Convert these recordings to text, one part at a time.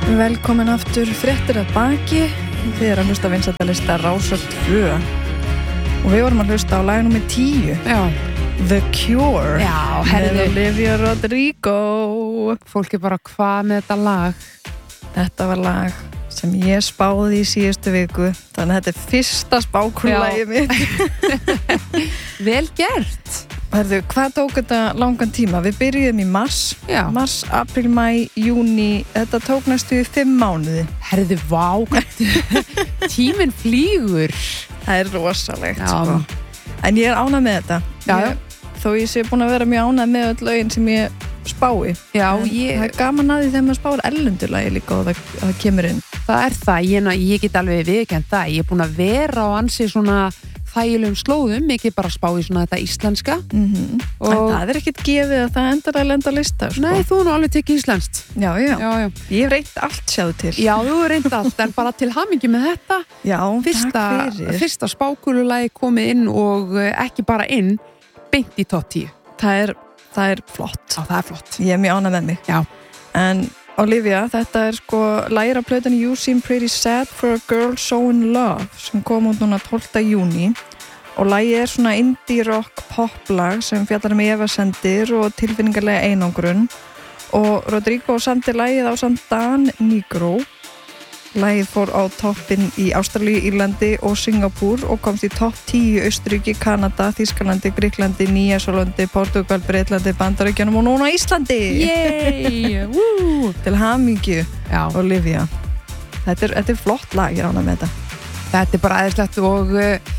Velkomin aftur fréttir að baki. Þið eru að hlusta vinsældarlista Rásar 2 og við vorum að hlusta á lag númer 10. Já. The Cure. Já, með Olivia Rodrigo. Fólk er bara hvað með þetta lag? Þetta var lag sem ég spáði í síðustu viku, þannig að þetta er fyrsta spákulagið mitt. Vel gert. Herðu, hvað tók þetta langan tíma? Við byrjuðum í mars. Já. Mars, apríl, maí, júní. Þetta tók næstu 5 mánuði. Herðu, vá, tíminn flýgur. Það er rosalegt, Já. sko. En ég er ánægð með þetta. Já. Þó ég sé búin að vera mjög ánægð með öll lögin sem ég spái. Já, Það er gaman að því þegar maður spáir erlendulagi líka og það kemur inn. Það er það, ég get alveg viðurkennt það. Ég er búin að vera á ansi svona þægilegum slóðum, ekki bara spá í svona þetta íslenska. En það er ekkert gefið að það endar að lenda lista, sko. Nei, þú nú alveg tekið íslenskt. Já. Já. Ég hef reynt allt, sjáðu til. Já, þú hefur reynt allt, en bara til hamingju með þetta. Já, takk fyrir. Fyrsta spákululagi komið inn og ekki bara inn, beint í topp 10. Það er flott. Já, það er flott. Ég er mjög ánægð með mig. Já. En Olivia, þetta er sko lagið af plötunni You Seem Pretty Sad for a Girl So in Love sem kom út núna 12. júní og lagið er svona indie rock poplag sem fjallar efasemdir og tilfinningarlega einangrun og Rodrigo samdi lagið á samt Dan Nigro. Lagið fór á toppinn í Ástralíu, Írlandi og Singapúr og komst í topp 10 í Austurríki, Kanada, Þýskalandi, Gríklandi, Nýja-Sjálandi, Portúgal, Breitlandi, Bandaríkjunum og núna Íslandi. Yey! Woo! Til hamingju, Já. Olivia. Þetta er flott lag, ég rána með þetta. Þetta er bara æðislegt og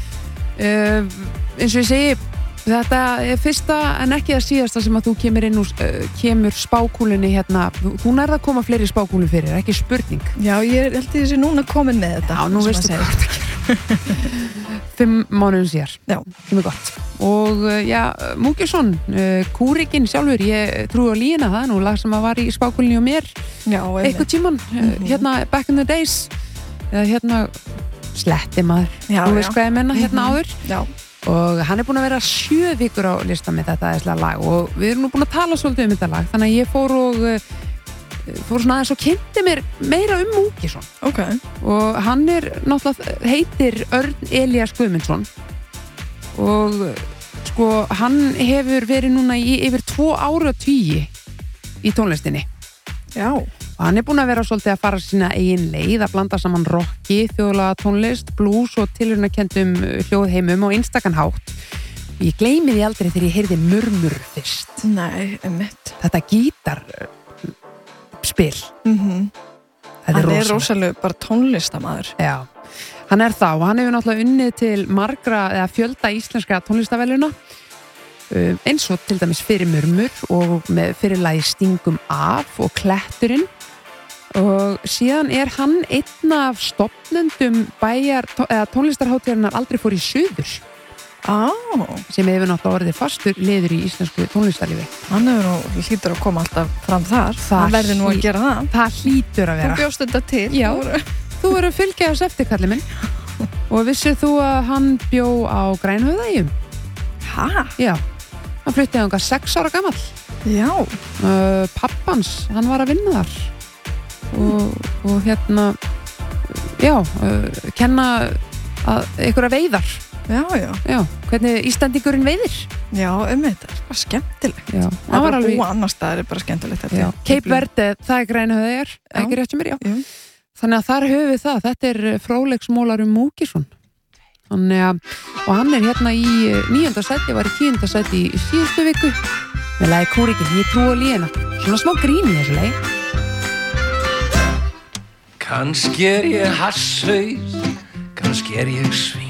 eins og ég segi, þetta er fyrsta en ekki það síðasta sem að þú kemur inn og kemur spákúlunni hérna. Þú nærða að koma fleiri spákúlu fyrir, ekki spurning. Já, ég held því þessi núna komin með þetta. Já, nú veistu hvað þetta gerir. 5 mánuðum síðar. Já. Það er gott. Og já, Múkisson, kúrikinn sjálfur, ég trúi á lína, það er nú lag sem að var í spákúlunni og mér. Já, eitthvað tíman, hérna back in the days, eða hérna sletti maður. Já, þú veist hvað ég menna hérna áður. Já. Og hann er búin að vera 7 vikur á lista með þetta æðislega lag og við erum nú búin að tala svolítið þetta lag, þannig að ég fór svona aðeins og kynnti mér meira Múkisson. Ok. Og hann er náttúrulega heitir Örn Elías Guðmundsson og sko hann hefur verið núna í yfir 2 áratugi í tónlistinni. Já. Og hann er búin að vera svolítið að fara sína eigin leið, að blanda saman rocki, þjóðlaga tónlist, blues og tilraunakendum hljóðheimum og einstakan hátt. Ég gleymi því aldrei þegar ég heyrði murmur fyrst. Nei, einmitt. Þetta gítarspil. Þetta hann er rosalega bara tónlistamaður. Já, hann er það og hann hefur náttúrulega unnið til margra eða fjölda íslenska tónlistaverðlauna. Eins og til dæmis fyrir murmur og með fyrir lagi Stingum af og Kletturinn og síðan er hann einn af stofnendum tónlistarhátíðarinnar Aldrei fór í suður sem hefur náttúrulega orðið fastur liður í íslensku tónlistarlífi. Hann hlýtur að koma alltaf fram þar. Hann verður nú að gera það. Það hlýtur að vera. Þú bjóst þetta til. Já, þú verður að fylgja þess eftir, kallið minn. Og vissir þú að hann bjó á Grænhöfðaeyjum? Hæ? Já. Hann fluttið ánga 6 ára gamall. Já. Pappans, hann var að vinna þar og hérna kenna einhverja veiðar. Já, hvernig Íslendingurinn veiðir. Já, þetta er bara skemmtilegt. Já, það var alveg búa annars staðar er bara skemmtilegt. Cape Verde, það er Grænhöfðaeyjar, ekki rétt sem mér, já. Þannig að þar höfum við það. Þetta er fróðleiksmólar Múkisson. Og hann er hérna í 9. sæti, var í 10. sæti í síðustu viku með lagi Kúrikinn, ég trúi á lína. Svona smá grín í þessu lagi. Kannski er ég hasshaus, kannski er ég svín,